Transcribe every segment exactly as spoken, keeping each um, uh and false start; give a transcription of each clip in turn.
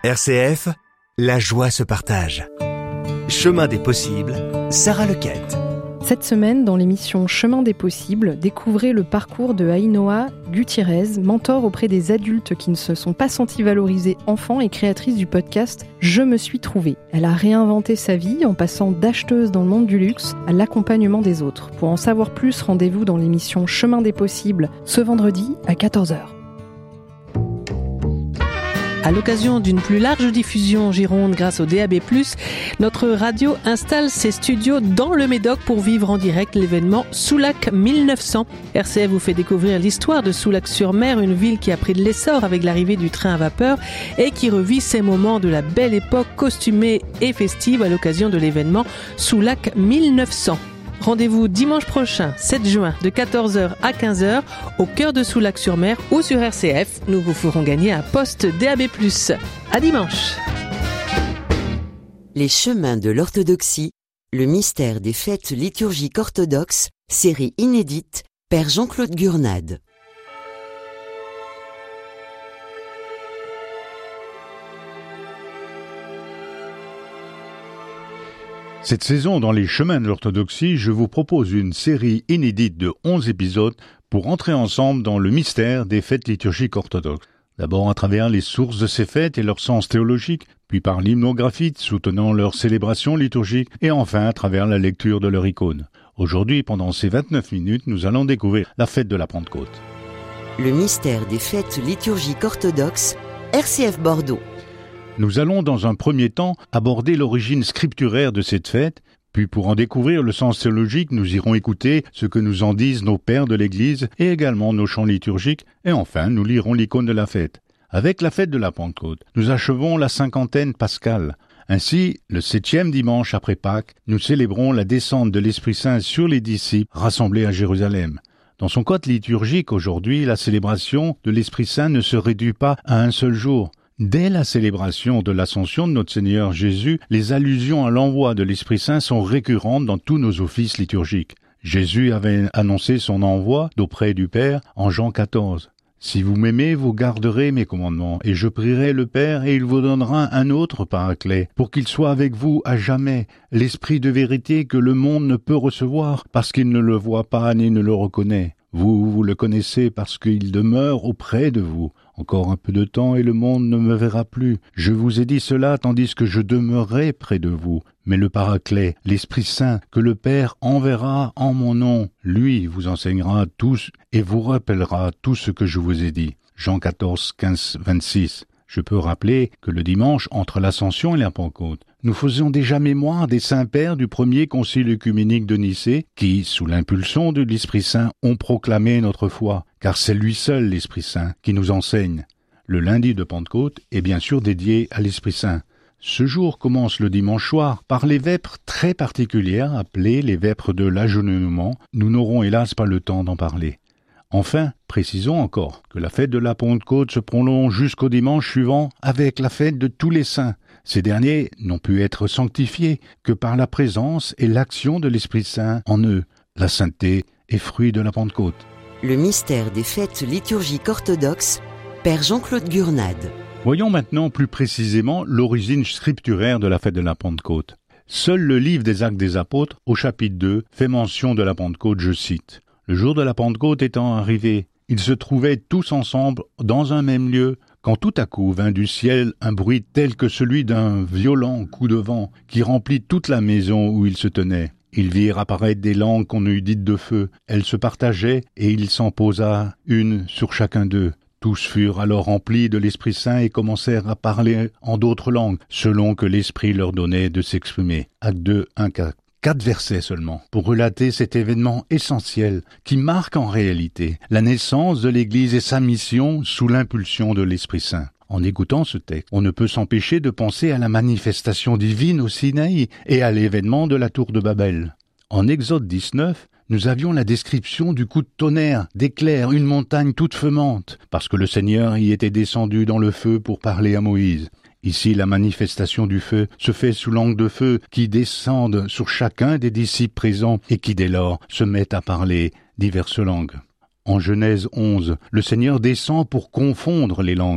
R C F, la joie se partage. Chemin des possibles, Sarah Lequette. Cette semaine, dans l'émission Chemin des possibles, découvrez le parcours de Ainhoa Gutiérrez, mentor auprès des adultes qui ne se sont pas sentis valorisés enfants et créatrice du podcast Je me suis trouvée. Elle a réinventé sa vie en passant d'acheteuse dans le monde du luxe à l'accompagnement des autres. Pour en savoir plus, rendez-vous dans l'émission Chemin des possibles ce vendredi à quatorze heures. À l'occasion d'une plus large diffusion en Gironde grâce au D A B plus, notre radio installe ses studios dans le Médoc pour vivre en direct l'événement Soulac mille neuf cents. R C F vous fait découvrir l'histoire de Soulac-sur-Mer, une ville qui a pris de l'essor avec l'arrivée du train à vapeur et qui revit ses moments de la belle époque costumée et festive à l'occasion de l'événement Soulac mille neuf cents. Rendez-vous dimanche prochain, sept juin, de quatorze heures à quinze heures, au cœur de Soulac-sur-Mer ou sur R C F. Nous vous ferons gagner un poste D A B plus. À dimanche. Les chemins de l'orthodoxie, le mystère des fêtes liturgiques orthodoxes, série inédite, Père Jean-Claude Gurnade. Cette saison, dans les chemins de l'orthodoxie, je vous propose une série inédite de onze épisodes pour entrer ensemble dans le mystère des fêtes liturgiques orthodoxes. D'abord à travers les sources de ces fêtes et leur sens théologique, puis par l'hymnographie soutenant leur célébration liturgique, et enfin à travers la lecture de leur icône. Aujourd'hui, pendant ces vingt-neuf minutes, nous allons découvrir la fête de la Pentecôte. Le mystère des fêtes liturgiques orthodoxes, R C F Bordeaux. Nous allons dans un premier temps aborder l'origine scripturaire de cette fête, puis pour en découvrir le sens théologique, nous irons écouter ce que nous en disent nos pères de l'Église et également nos chants liturgiques, et enfin nous lirons l'icône de la fête. Avec la fête de la Pentecôte, nous achevons la cinquantaine pascale. Ainsi, le septième dimanche après Pâques, nous célébrons la descente de l'Esprit Saint sur les disciples rassemblés à Jérusalem. Dans son code liturgique aujourd'hui, la célébration de l'Esprit Saint ne se réduit pas à un seul jour. Dès la célébration de l'Ascension de notre Seigneur Jésus, les allusions à l'envoi de l'Esprit Saint sont récurrentes dans tous nos offices liturgiques. Jésus avait annoncé son envoi d'auprès du Père en Jean quatorze. « Si vous m'aimez, vous garderez mes commandements, et je prierai le Père, et il vous donnera un autre paraclet, pour qu'il soit avec vous à jamais, l'Esprit de vérité que le monde ne peut recevoir, parce qu'il ne le voit pas ni ne le reconnaît. Vous, vous le connaissez parce qu'il demeure auprès de vous. Encore un peu de temps et le monde ne me verra plus. Je vous ai dit cela tandis que je demeurerai près de vous. Mais le Paraclet, l'Esprit Saint, que le Père enverra en mon nom, lui vous enseignera tous et vous rappellera tout ce que je vous ai dit. » Jean quatorze, quinze, vingt-six. Je peux rappeler que le dimanche, entre l'Ascension et la Pentecôte, nous faisions déjà mémoire des saints-pères du premier concile œcuménique de Nicée qui, sous l'impulsion de l'Esprit Saint, ont proclamé notre foi, car c'est lui seul, l'Esprit Saint, qui nous enseigne. Le lundi de Pentecôte est bien sûr dédié à l'Esprit Saint. Ce jour commence le dimanche soir par les vêpres très particulières appelées les vêpres de l'agenouillement. Nous n'aurons hélas pas le temps d'en parler. Enfin, précisons encore que la fête de la Pentecôte se prolonge jusqu'au dimanche suivant avec la fête de tous les saints. Ces derniers n'ont pu être sanctifiés que par la présence et l'action de l'Esprit Saint en eux. La sainteté est fruit de la Pentecôte. Le mystère des fêtes liturgiques orthodoxes, Père Jean-Claude Gurnade. Voyons maintenant plus précisément l'origine scripturaire de la fête de la Pentecôte. Seul le livre des Actes des Apôtres, au chapitre deux, fait mention de la Pentecôte, je cite. « Le jour de la Pentecôte étant arrivé, ils se trouvaient tous ensemble dans un même lieu, quand tout à coup vint du ciel un bruit tel que celui d'un violent coup de vent qui remplit toute la maison où ils se tenaient. Ils virent apparaître des langues qu'on eût dites de feu. Elles se partageaient et il s'en posa une sur chacun d'eux. Tous furent alors remplis de l'Esprit Saint et commencèrent à parler en d'autres langues, selon que l'Esprit leur donnait de s'exprimer. » Acte deux, un, quatre. Quatre versets seulement pour relater cet événement essentiel qui marque en réalité la naissance de l'Église et sa mission sous l'impulsion de l'Esprit Saint. En écoutant ce texte, on ne peut s'empêcher de penser à la manifestation divine au Sinaï et à l'événement de la tour de Babel. En Exode dix-neuf, nous avions la description du coup de tonnerre, d'éclair, une montagne toute fumante, parce que le Seigneur y était descendu dans le feu pour parler à Moïse. Ici, la manifestation du feu se fait sous langue de feu qui descendent sur chacun des disciples présents et qui, dès lors, se mettent à parler diverses langues. En Genèse onze, le Seigneur descend pour confondre les langues.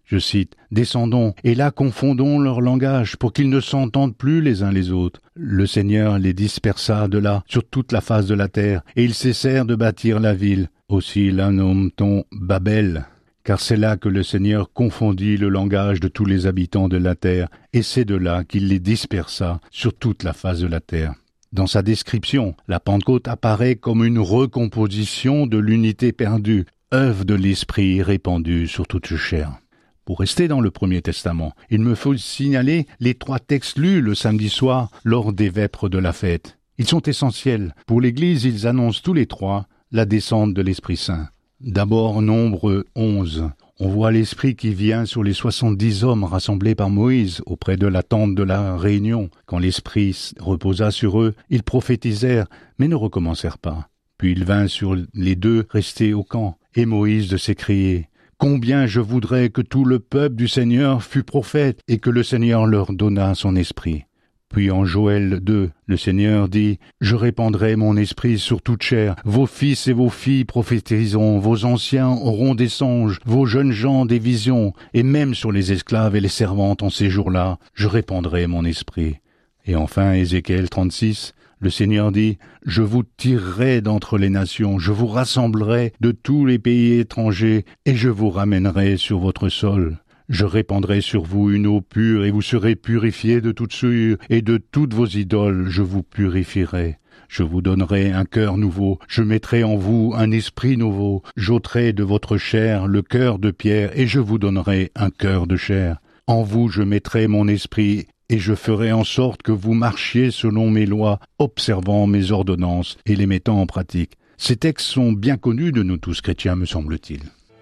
Je cite, « Descendons, et là confondons leur langage, pour qu'ils ne s'entendent plus les uns les autres. » Le Seigneur les dispersa de là, sur toute la face de la terre, et ils cessèrent de bâtir la ville. Aussi la nomme-t-on Babel, car c'est là que le Seigneur confondit le langage de tous les habitants de la terre, et c'est de là qu'il les dispersa sur toute la face de la terre. Dans sa description, la Pentecôte apparaît comme une recomposition de l'unité perdue, œuvre de l'Esprit répandue sur toute chair. Pour rester dans le Premier Testament, il me faut signaler les trois textes lus le samedi soir lors des vêpres de la fête. Ils sont essentiels. Pour l'Église, ils annoncent tous les trois la descente de l'Esprit Saint. D'abord, Nombre onze. On voit l'Esprit qui vient sur les soixante-dix hommes rassemblés par Moïse auprès de la tente de la réunion. Quand l'Esprit reposa sur eux, ils prophétisèrent, mais ne recommencèrent pas. Puis il vint sur les deux restés au camp, et Moïse de s'écrier « Combien je voudrais que tout le peuple du Seigneur fût prophète, et que le Seigneur leur donnât son esprit. » Puis en Joël deux, le Seigneur dit « Je répandrai mon esprit sur toute chair. Vos fils et vos filles prophétiseront, vos anciens auront des songes, vos jeunes gens des visions, et même sur les esclaves et les servantes en ces jours-là, je répandrai mon esprit. » Et enfin, Ézéchiel trente-six, le Seigneur dit « Je vous tirerai d'entre les nations, je vous rassemblerai de tous les pays étrangers, et je vous ramènerai sur votre sol. » Je répandrai sur vous une eau pure, et vous serez purifiés de toute souillure, et de toutes vos idoles je vous purifierai. Je vous donnerai un cœur nouveau, je mettrai en vous un esprit nouveau, j'ôterai de votre chair le cœur de pierre, et je vous donnerai un cœur de chair. En vous je mettrai mon esprit, et je ferai en sorte que vous marchiez selon mes lois, observant mes ordonnances et les mettant en pratique. Ces textes sont bien connus de nous tous chrétiens, me semble-t-il.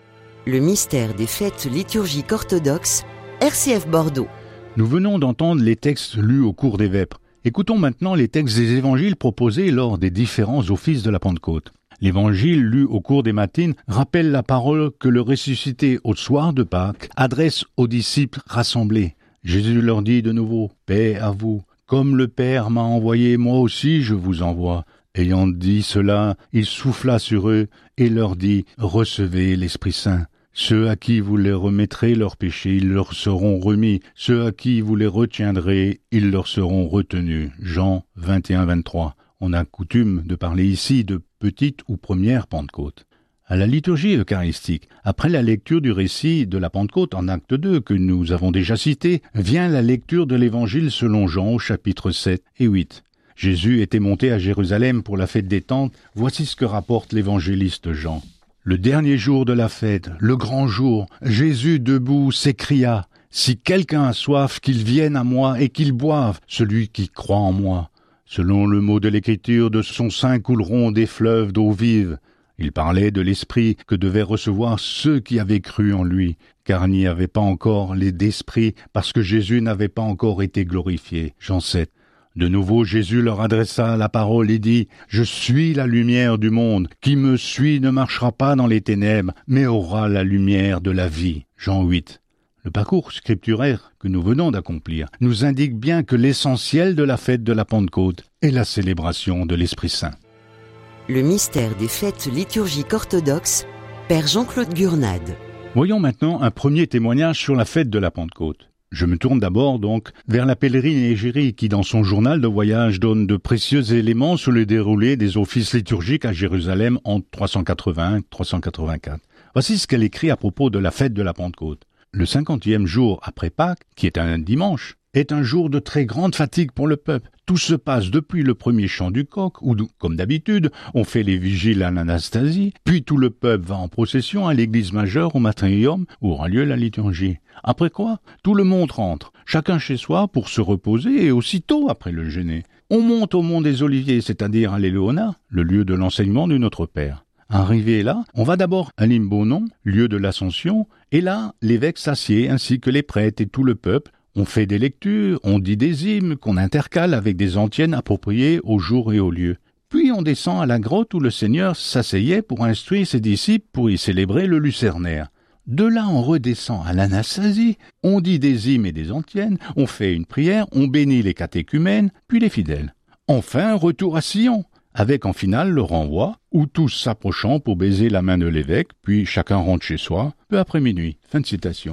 Le mystère des fêtes liturgiques orthodoxes, R C F Bordeaux. Nous venons d'entendre les textes lus au cours des vêpres. Écoutons maintenant les textes des évangiles proposés lors des différents offices de la Pentecôte. L'évangile lu au cours des matines rappelle la parole que le ressuscité au soir de Pâques adresse aux disciples rassemblés. Jésus leur dit de nouveau « Paix à vous, comme le Père m'a envoyé, moi aussi je vous envoie. » Ayant dit cela, il souffla sur eux et leur dit « Recevez l'Esprit Saint. Ceux à qui vous les remettrez leurs péchés, ils leur seront remis. Ceux à qui vous les retiendrez, ils leur seront retenus. » Jean vingt et un vingt-trois. On a coutume de parler ici de petite ou première Pentecôte. À la liturgie eucharistique, après la lecture du récit de la Pentecôte en acte deux que nous avons déjà cité, vient la lecture de l'Évangile selon Jean au chapitre sept et huit. Jésus était monté à Jérusalem pour la fête des tentes. Voici ce que rapporte l'évangéliste Jean. Le dernier jour de la fête, le grand jour, Jésus debout s'écria « Si quelqu'un a soif, qu'il vienne à moi et qu'il boive, celui qui croit en moi. Selon le mot de l'Écriture, de son sein couleront des fleuves d'eau vive. » Il parlait de l'Esprit que devaient recevoir ceux qui avaient cru en lui, car il n'y avait pas encore les d'esprit, parce que Jésus n'avait pas encore été glorifié. Jean sept. De nouveau, Jésus leur adressa la parole et dit « Je suis la lumière du monde. Qui me suit ne marchera pas dans les ténèbres, mais aura la lumière de la vie. » Jean huit. Le parcours scripturaire que nous venons d'accomplir nous indique bien que l'essentiel de la fête de la Pentecôte est la célébration de l'Esprit Saint. Le mystère des fêtes liturgiques orthodoxes, Père Jean-Claude Gurnade. Voyons maintenant un premier témoignage sur la fête de la Pentecôte. Je me tourne d'abord donc vers la pèlerine Égérie qui dans son journal de voyage donne de précieux éléments sur le déroulé des offices liturgiques à Jérusalem en trois cent quatre-vingt et trois cent quatre-vingt-quatre. Voici ce qu'elle écrit à propos de la fête de la Pentecôte. Le cinquantième jour après Pâques, qui est un dimanche, est un jour de très grande fatigue pour le peuple. Tout se passe depuis le premier chant du coq, où, comme d'habitude, on fait les vigiles à l'Anastasie, puis tout le peuple va en procession à l'église majeure au Matrium, où aura lieu la liturgie. Après quoi, tout le monde rentre, chacun chez soi pour se reposer et aussitôt après le jeûner. On monte au mont des Oliviers, c'est-à-dire à l'Éléona, le lieu de l'enseignement du Notre Père. Arrivé là, on va d'abord à l'Imbonon, lieu de l'Ascension, et là, l'évêque s'assied ainsi que les prêtres et tout le peuple. On fait des lectures, on dit des hymnes qu'on intercale avec des antiennes appropriées au jour et au lieu. Puis on descend à la grotte où le Seigneur s'asseyait pour instruire ses disciples pour y célébrer le lucernaire. De là, on redescend à l'Anastasie, on dit des hymnes et des antiennes, on fait une prière, on bénit les catéchumènes, puis les fidèles. Enfin, retour à Sion, avec en finale le renvoi, où tous s'approchant pour baiser la main de l'évêque, puis chacun rentre chez soi, peu après minuit. Fin de citation.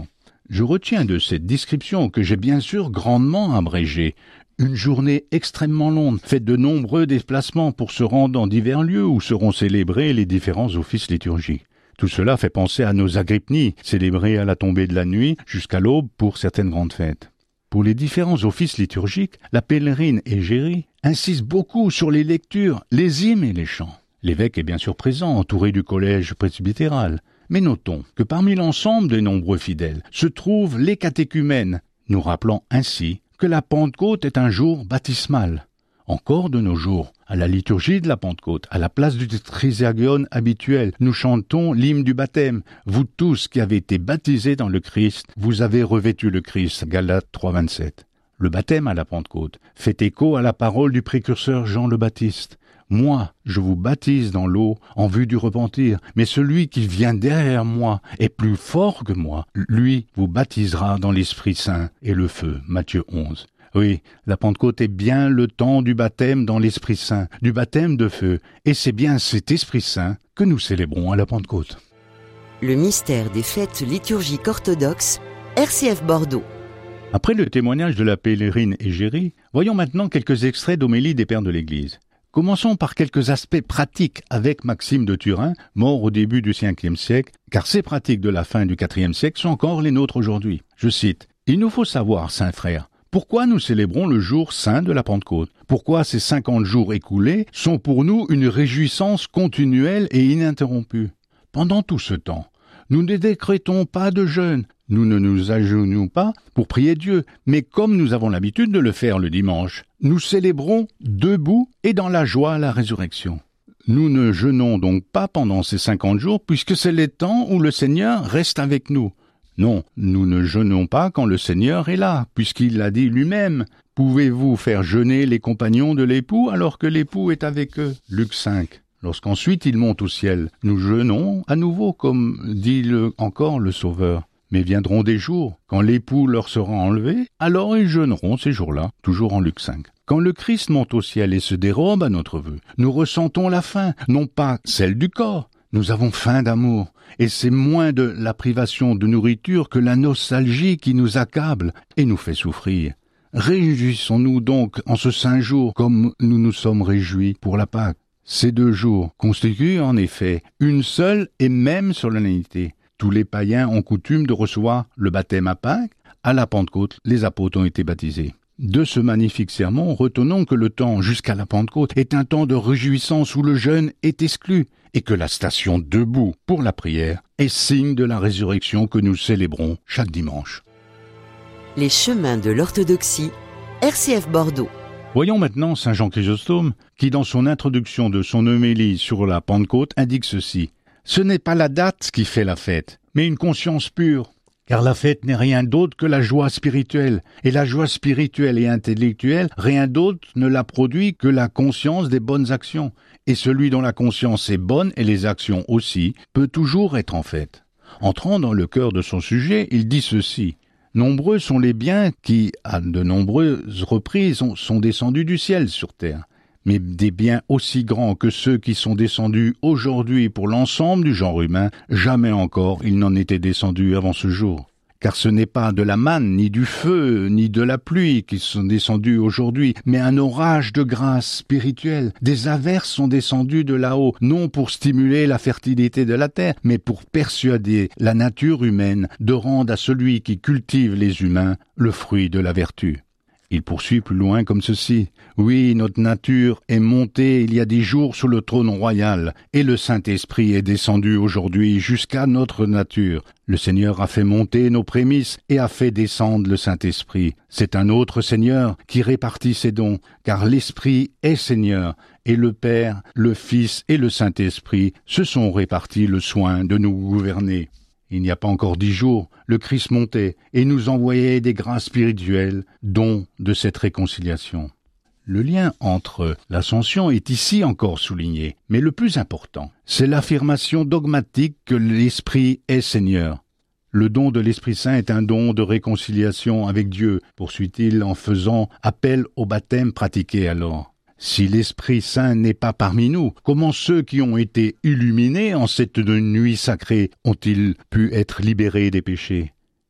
Je retiens de cette description que j'ai bien sûr grandement abrégée. Une journée extrêmement longue, faite de nombreux déplacements pour se rendre dans divers lieux où seront célébrés les différents offices liturgiques. Tout cela fait penser à nos agrippnies, célébrés à la tombée de la nuit jusqu'à l'aube pour certaines grandes fêtes. Pour les différents offices liturgiques, la pèlerine Égérie insiste beaucoup sur les lectures, les hymnes et les chants. L'évêque est bien sûr présent, entouré du collège presbytéral. Mais notons que parmi l'ensemble des nombreux fidèles se trouvent les catéchumènes, nous rappelant ainsi que la Pentecôte est un jour baptismal. Encore de nos jours, à la liturgie de la Pentecôte, à la place du trisagion habituel, nous chantons l'hymne du baptême. Vous tous qui avez été baptisés dans le Christ, vous avez revêtu le Christ. Galates trois vingt-sept. Le baptême à la Pentecôte fait écho à la parole du précurseur Jean le Baptiste. Moi, je vous baptise dans l'eau en vue du repentir, mais celui qui vient derrière moi est plus fort que moi. Lui vous baptisera dans l'Esprit Saint et le feu. Matthieu onze. Oui, la Pentecôte est bien le temps du baptême dans l'Esprit Saint, du baptême de feu, et c'est bien cet Esprit Saint que nous célébrons à la Pentecôte. Le mystère des fêtes liturgiques orthodoxes, R C F Bordeaux. Après le témoignage de la pèlerine Égérie, voyons maintenant quelques extraits d'homélie des pères de l'Église. Commençons par quelques aspects pratiques avec Maxime de Turin, mort au début du cinquième siècle, car ces pratiques de la fin du quatrième siècle sont encore les nôtres aujourd'hui. Je cite, « Il nous faut savoir, saints frères, pourquoi nous célébrons le jour saint de la Pentecôte ? Pourquoi ces cinquante jours écoulés sont pour nous une réjouissance continuelle et ininterrompue ? Pendant tout ce temps, nous ne décrétons pas de jeûne, nous ne nous agenouillons pas pour prier Dieu, mais comme nous avons l'habitude de le faire le dimanche, nous célébrons debout et dans la joie à la résurrection. Nous ne jeûnons donc pas pendant ces cinquante jours, puisque c'est les temps où le Seigneur reste avec nous. Non, nous ne jeûnons pas quand le Seigneur est là, puisqu'il l'a dit lui-même. Pouvez-vous faire jeûner les compagnons de l'époux alors que l'époux est avec eux ? Luc cinq. Lorsqu'ensuite il monte au ciel, nous jeûnons à nouveau, comme dit le, encore le Sauveur. Mais viendront des jours, quand l'époux leur sera enlevé, alors ils jeûneront ces jours-là, toujours en Luc cinq. Quand le Christ monte au ciel et se dérobe à notre vue, nous ressentons la faim, non pas celle du corps. Nous avons faim d'amour, et c'est moins de la privation de nourriture que la nostalgie qui nous accable et nous fait souffrir. Réjouissons-nous donc en ce saint jour comme nous nous sommes réjouis pour la Pâque. Ces deux jours constituent en effet une seule et même solennité. Tous les païens ont coutume de recevoir le baptême à Pâques. À la Pentecôte, les apôtres ont été baptisés. De ce magnifique sermon, retenons que le temps jusqu'à la Pentecôte est un temps de réjouissance où le jeûne est exclu et que la station debout pour la prière est signe de la résurrection que nous célébrons chaque dimanche. Les chemins de l'orthodoxie, R C F Bordeaux. Voyons maintenant saint Jean Chrysostome qui, dans son introduction de son homélie sur la Pentecôte, indique ceci. Ce n'est pas la date qui fait la fête, mais une conscience pure. Car la fête n'est rien d'autre que la joie spirituelle, et la joie spirituelle et intellectuelle, rien d'autre ne la produit que la conscience des bonnes actions. Et celui dont la conscience est bonne, et les actions aussi, peut toujours être en fête. Entrant dans le cœur de son sujet, il dit ceci. Nombreux sont les biens qui, à de nombreuses reprises, sont descendus du ciel sur terre. Mais des biens aussi grands que ceux qui sont descendus aujourd'hui pour l'ensemble du genre humain, jamais encore il n'en était descendu avant ce jour. Car ce n'est pas de la manne, ni du feu, ni de la pluie qui sont descendus aujourd'hui, mais un orage de grâce spirituelle. Des averses sont descendues de là-haut, non pour stimuler la fertilité de la terre, mais pour persuader la nature humaine de rendre à celui qui cultive les humains le fruit de la vertu. Il poursuit plus loin comme ceci. Oui, notre nature est montée il y a dix jours sur le trône royal, et le Saint-Esprit est descendu aujourd'hui jusqu'à notre nature. Le Seigneur a fait monter nos prémices et a fait descendre le Saint-Esprit. C'est un autre Seigneur qui répartit ses dons, car l'Esprit est Seigneur, et le Père, le Fils et le Saint-Esprit se sont répartis le soin de nous gouverner. Il n'y a pas encore dix jours, le Christ montait et nous envoyait des grâces spirituelles, dons de cette réconciliation. Le lien entre l'ascension est ici encore souligné, mais le plus important, c'est l'affirmation dogmatique que l'Esprit est Seigneur. Le don de l'Esprit Saint est un don de réconciliation avec Dieu, poursuit-il en faisant appel au baptême pratiqué alors. Si l'Esprit Saint n'est pas parmi nous, comment ceux qui ont été illuminés en cette nuit sacrée ont-ils pu être libérés des péchés ?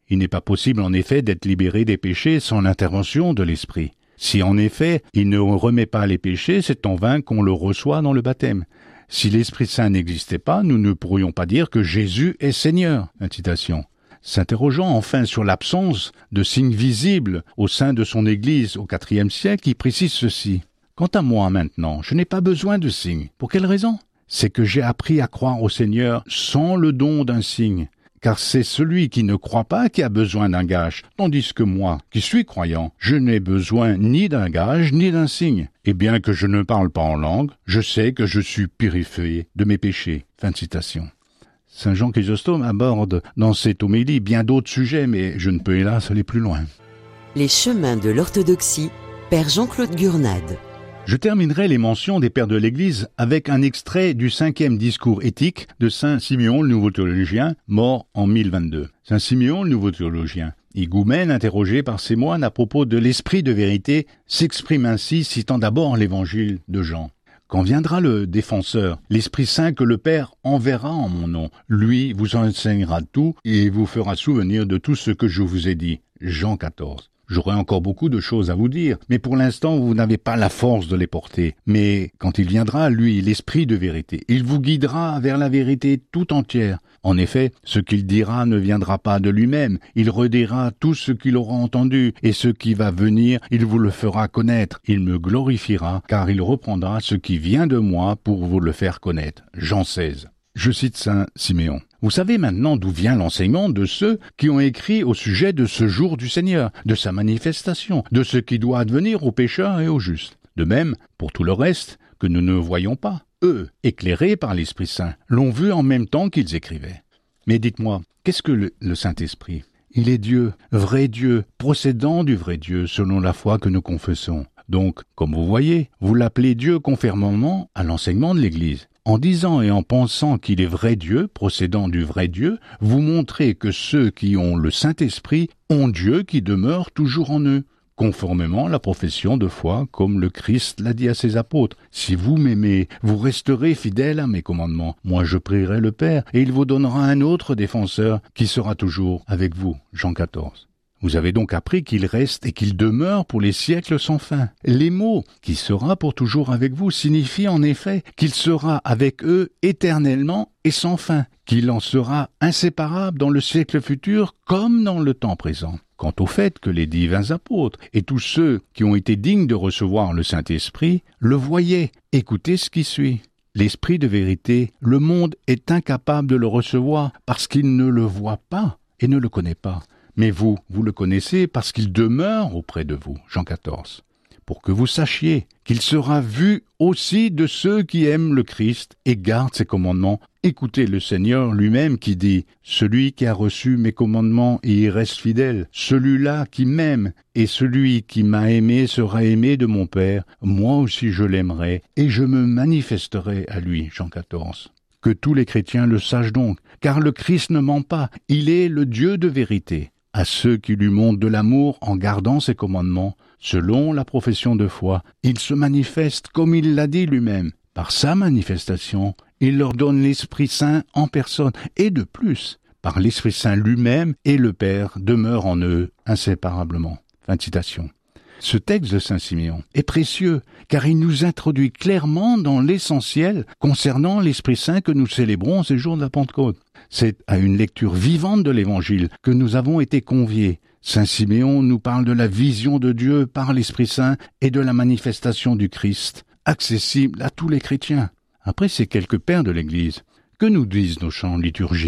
Il n'est pas possible en effet d'être libéré des péchés sans l'intervention de l'Esprit. Si en effet il ne remet pas les péchés, c'est en vain qu'on le reçoit dans le baptême. Si l'Esprit Saint n'existait pas, nous ne pourrions pas dire que Jésus est Seigneur. Citation. S'interrogeant enfin sur l'absence de signes visibles au sein de son Église au quatrième siècle, il précise ceci. Quant à moi maintenant, je n'ai pas besoin de signes. Pour quelle raison ? C'est que j'ai appris à croire au Seigneur sans le don d'un signe. Car c'est celui qui ne croit pas qui a besoin d'un gage, tandis que moi, qui suis croyant, je n'ai besoin ni d'un gage ni d'un signe. Et bien que je ne parle pas en langue, je sais que je suis purifié de mes péchés. Fin de citation. Saint Jean Chrysostome aborde dans cette homélie bien d'autres sujets, mais je ne peux hélas aller plus loin. Les chemins de l'orthodoxie, Père Jean-Claude Gurnade. Je terminerai les mentions des pères de l'Église avec un extrait du cinquième discours éthique de Saint Siméon le Nouveau Théologien, mort en mille vingt-deux. Saint Siméon le Nouveau Théologien, higoumène interrogé par ses moines à propos de l'esprit de vérité, s'exprime ainsi, citant d'abord l'évangile de Jean. Quand viendra le défenseur, l'Esprit Saint que le Père enverra en mon nom, lui vous enseignera tout et vous fera souvenir de tout ce que je vous ai dit. Jean quatorze. J'aurais encore beaucoup de choses à vous dire, mais pour l'instant vous n'avez pas la force de les porter. Mais quand il viendra, lui, l'Esprit de vérité, il vous guidera vers la vérité tout entière. En effet, ce qu'il dira ne viendra pas de lui-même, il redira tout ce qu'il aura entendu, et ce qui va venir, il vous le fera connaître. Il me glorifiera, car il reprendra ce qui vient de moi pour vous le faire connaître. Jean seize. Je cite Saint Siméon. Vous savez maintenant d'où vient l'enseignement de ceux qui ont écrit au sujet de ce jour du Seigneur, de sa manifestation, de ce qui doit advenir aux pécheurs et aux justes. De même, pour tout le reste, que nous ne voyons pas. Eux, éclairés par l'Esprit Saint, l'ont vu en même temps qu'ils écrivaient. Mais dites-moi, qu'est-ce que le, le Saint-Esprit ? Il est Dieu, vrai Dieu, procédant du vrai Dieu, selon la foi que nous confessons. Donc, comme vous voyez, vous l'appelez Dieu conformément à l'enseignement de l'Église. En disant et en pensant qu'il est vrai Dieu, procédant du vrai Dieu, vous montrez que ceux qui ont le Saint-Esprit ont Dieu qui demeure toujours en eux, conformément à la profession de foi, comme le Christ l'a dit à ses apôtres. Si vous m'aimez, vous resterez fidèles à mes commandements. Moi je prierai le Père, et il vous donnera un autre défenseur qui sera toujours avec vous. Jean quatorze. Vous avez donc appris qu'il reste et qu'il demeure pour les siècles sans fin. Les mots « qui sera pour toujours avec vous » signifient en effet qu'il sera avec eux éternellement et sans fin, qu'il en sera inséparable dans le siècle futur comme dans le temps présent. Quant au fait que les divins apôtres et tous ceux qui ont été dignes de recevoir le Saint-Esprit le voyaient, écoutez ce qui suit. L'Esprit de vérité, le monde est incapable de le recevoir parce qu'il ne le voit pas et ne le connaît pas. Mais vous, vous le connaissez parce qu'il demeure auprès de vous. Jean quatorze. Pour que vous sachiez qu'il sera vu aussi de ceux qui aiment le Christ et gardent ses commandements. Écoutez le Seigneur lui-même qui dit « Celui qui a reçu mes commandements et y reste fidèle, celui-là qui m'aime, et celui qui m'a aimé sera aimé de mon Père. Moi aussi je l'aimerai, et je me manifesterai à lui. » Jean quatorze. Que tous les chrétiens le sachent donc, car le Christ ne ment pas, il est le Dieu de vérité. À ceux qui lui montrent de l'amour en gardant ses commandements, selon la profession de foi, il se manifeste comme il l'a dit lui-même. Par sa manifestation, il leur donne l'Esprit Saint en personne, et de plus, par l'Esprit Saint lui-même et le Père demeurent en eux inséparablement. Fin de citation. Ce texte de Saint Siméon est précieux, car il nous introduit clairement dans l'essentiel concernant l'Esprit Saint que nous célébrons ces jours de la Pentecôte. C'est à une lecture vivante de l'Évangile que nous avons été conviés. Saint Siméon nous parle de la vision de Dieu par l'Esprit Saint et de la manifestation du Christ, accessible à tous les chrétiens. Après ces quelques pères de l'Église, que nous disent nos chants liturgiques ?